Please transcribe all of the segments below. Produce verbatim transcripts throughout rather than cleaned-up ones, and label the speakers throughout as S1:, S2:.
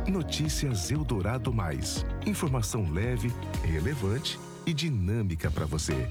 S1: Notícias Eldorado Mais. Informação leve, relevante e dinâmica para você.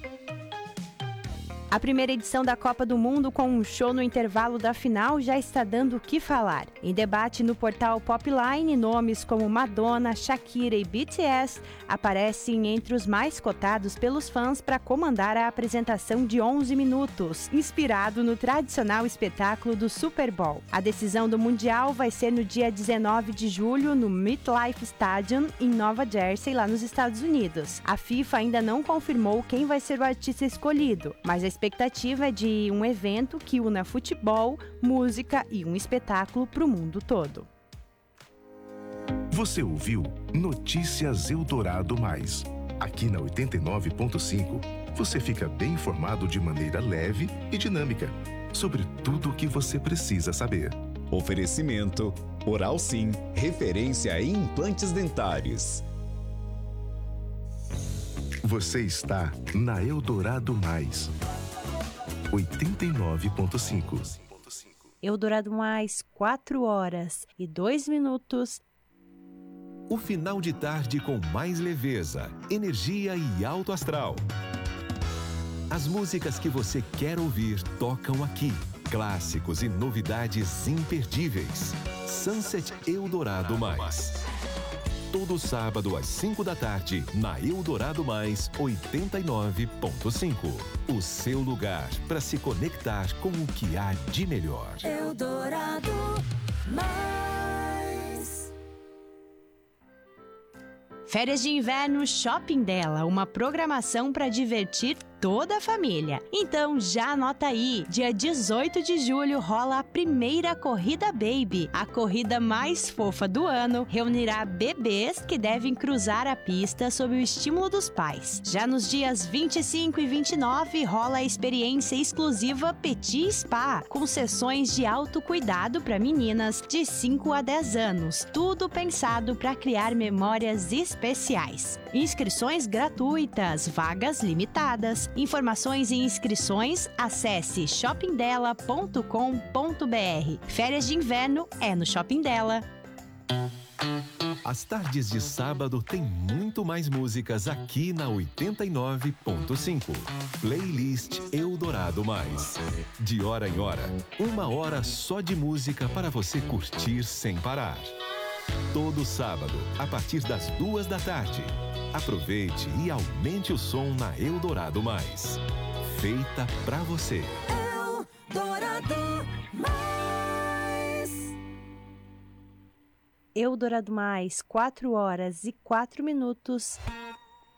S2: A primeira edição da Copa do Mundo, com um show no intervalo da final, já está dando o que falar. Em debate no portal Popline, nomes como Madonna, Shakira e B T S aparecem entre os mais cotados pelos fãs para comandar a apresentação de onze minutos, inspirado no tradicional espetáculo do Super Bowl. A decisão do Mundial vai ser no dia dezenove de julho, no MetLife Stadium, em Nova Jersey, lá nos Estados Unidos. A FIFA ainda não confirmou quem vai ser o artista escolhido, mas a A expectativa é de um evento que una futebol, música e um espetáculo para o mundo todo.
S1: Você ouviu Notícias Eldorado Mais. Aqui na oitenta e nove ponto cinco, você fica bem informado de maneira leve e dinâmica sobre tudo o que você precisa saber.
S3: Oferecimento Oral Sim, referência em implantes dentários.
S1: Você está na Eldorado Mais. oitenta e nove ponto cinco.
S2: Eldorado Mais, quatro horas e dois minutos.
S4: O final de tarde com mais leveza, energia e alto astral. As músicas que você quer ouvir tocam aqui. Clássicos e novidades imperdíveis. Sunset Eldorado Mais. Todo sábado às cinco da tarde, na Eldorado Mais oitenta e nove ponto cinco. O seu lugar para se conectar com o que há de melhor.
S5: Eldorado Mais.
S2: Férias de inverno Shopping Dela, uma programação para divertir toda a família. Então já anota aí, dia dezoito de julho rola a primeira Corrida Baby. A corrida mais fofa do ano reunirá bebês que devem cruzar a pista sob o estímulo dos pais. Já nos dias vinte e cinco e vinte e nove rola a experiência exclusiva Petit Spa, com sessões de autocuidado para meninas de cinco a dez anos. Tudo pensado para criar memórias especiais. Inscrições gratuitas, vagas limitadas. Informações e inscrições, acesse shopping dela ponto com ponto b r. Férias de inverno é no Shopping Dela.
S4: As tardes de sábado tem muito mais músicas aqui na oitenta e nove ponto cinco. Playlist Eldorado Mais. De hora em hora, uma hora só de música para você curtir sem parar. Todo sábado, a partir das duas da tarde. Aproveite e aumente o som na Eldorado Mais. Feita pra você.
S5: Eldorado Mais.
S2: Eldorado Mais, quatro horas e quatro minutos.